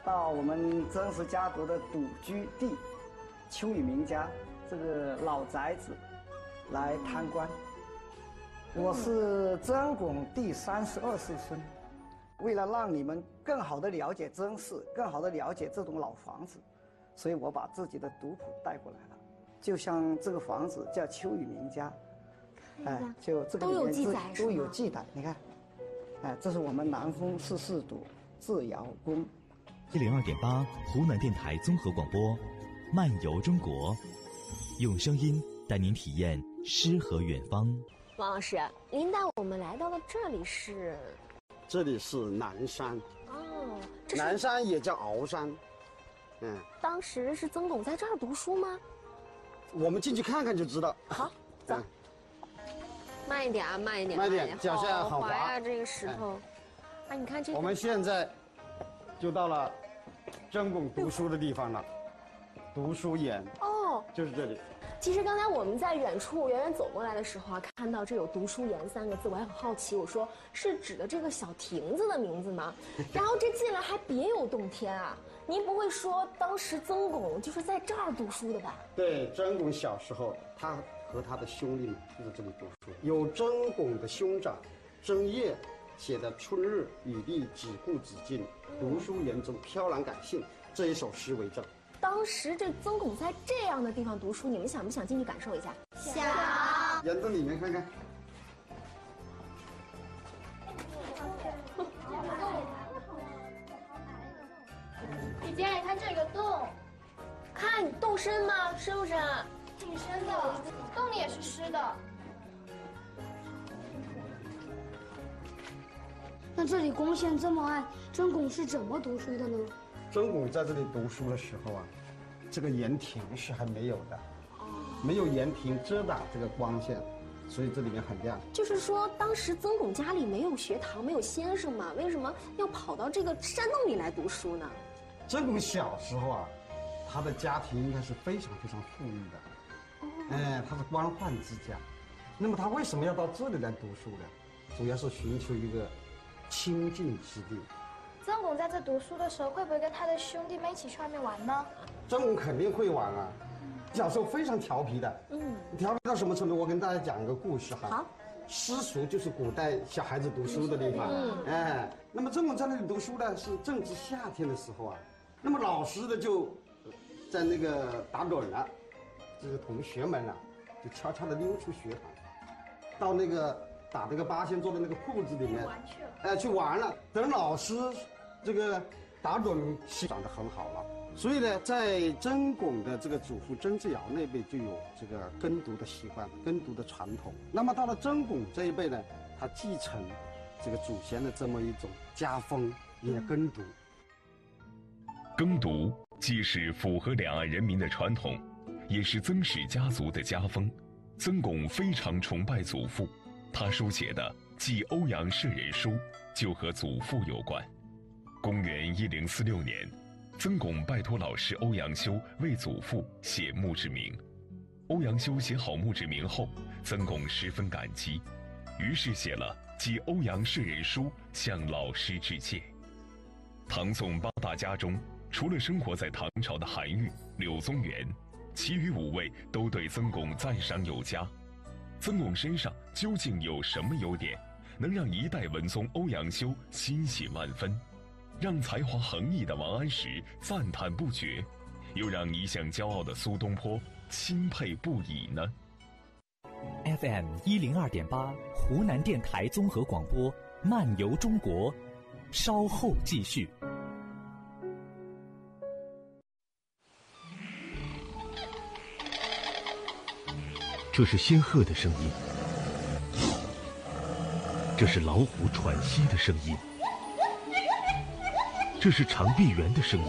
到我们曾氏家族的独居地秋雨名家这个老宅子来参观。我是曾巩第32世孙，为了让你们更好地了解曾氏，更好地了解这栋老房子，所以我把自己的读谱带过来了。就像这个房子叫秋雨名家，就这个里面都有记载。你看，这是我们南丰市世祖字尧公。 102.8湖南电台综合广播，漫游中国，用声音带您体验诗和远方。 王老师，您带我们来到了这里是南山。 哦， 南山也叫鳌山。 当时是曾巩在这儿读书吗？ 我们进去看看就知道。 好，走。慢一点啊，慢一点， 慢一点，脚下很滑呀，这个石头。你看这个。 我们现在就到了曾巩读书的地方了，读书岩。哦，就是这里。 其实刚才我们在远处远远走过来的时候啊，看到这有读书岩3个字，我还很好奇，我说是指的这个小亭子的名字吗？然后这进来还别有洞天啊！您不会说当时曾巩就是在这儿读书的吧？ 对，曾巩小时候，他和他的兄弟们就在这里读书。有曾巩的兄长曾业写的《春日与地只顾子敬，读书岩中飘然感性》这一首诗为证。 当时这曾巩在这样的地方读书，你们想不想进去感受一下？ 想。 沿着里面看看。 姐姐，你看这个洞， 看洞深吗？深不深？ 挺深的，洞里也是湿的。 那这里光线这么暗，曾巩是怎么读书的呢？ 曾巩在这里读书的时候啊，这个岩亭是还没有的，没有岩亭遮挡这个光线，所以这里面很亮。 就是说，当时曾巩家里没有学堂，没有先生嘛，为什么要跑到这个山洞里来读书呢？ 曾巩小时候啊，他的家庭应该是非常非常富裕的，他是官宦之家。那么他为什么要到这里来读书呢？主要是寻求一个清静之地。 曾巩在这读书的时候，会不会跟他的兄弟们一起去外面玩呢？ 曾巩肯定会玩啊，小时候非常调皮的。调皮到什么程度？我跟大家讲一个故事哈。 好。 私塾就是古代小孩子读书的地方。那么曾巩在那里读书呢，是正值夏天的时候啊。那么老师呢就在那个打盹了，这个同学们啊就悄悄地溜出学堂，到那个打那个八仙桌的那个铺子里面去玩了。等老师这个打盹长得很好了，所以呢，在曾巩的这个祖父曾志尧那辈就有这个耕读的习惯，耕读的传统。那么到了曾巩这一辈呢，他继承这个祖先的这么一种家风，也耕读。 耕读既是符合两岸人民的传统，也是曾氏家族的家风。曾巩非常崇拜祖父，他书写的《祭欧阳舍人书》就和祖父有关。公元1046年，曾巩拜托老师欧阳修为祖父写墓志铭。欧阳修写好墓志铭后，曾巩十分感激，于是写了《祭欧阳舍人书》向老师致谢。唐宋8大家中，除了生活在唐朝的韩愈、柳宗元，其余5位都对曾巩赞赏有加。曾巩身上究竟有什么优点，能让一代文宗欧阳修欣喜万分，让才华横溢的王安石赞叹不绝，又让一向骄傲的苏东坡钦佩不已呢？ FM 102.8湖南电台综合广播，漫游中国，稍后继续。 这是仙鹤的声音，这是老虎喘息的声音，这是长臂猿的声音。